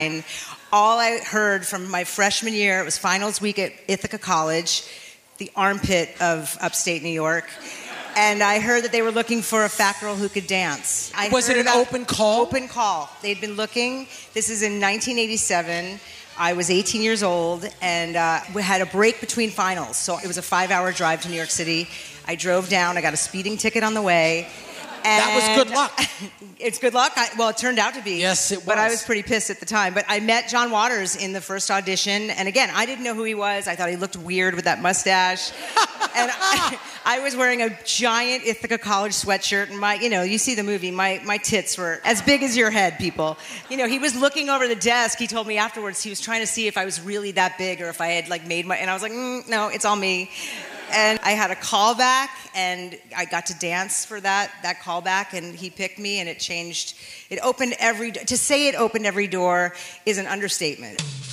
All I heard from my freshman year, it was finals week at Ithaca College, the armpit of upstate New York. And I heard that they were looking for a fat girl who could dance. Was it an open call? Open call. They'd been looking. This is in 1987. I was 18 years old, and we had a break between finals. So it was a 5-hour drive to New York City. I drove down. I got a speeding ticket on the way. And that was good luck. It's good luck. Well, it turned out to be. Yes, it was. But I was pretty pissed at the time. But I met John Waters in the first audition. And again, I didn't know who he was. I thought he looked weird with that mustache. And I was wearing a giant Ithaca College sweatshirt. And you see the movie, my tits were as big as your head, people. He was looking over the desk. He told me afterwards he was trying to see if I was really that big or if I had made my... And I was like, no, it's all me. And I had a callback, and I got to dance for that callback, and he picked me, and it changed. To say it opened every door is an understatement.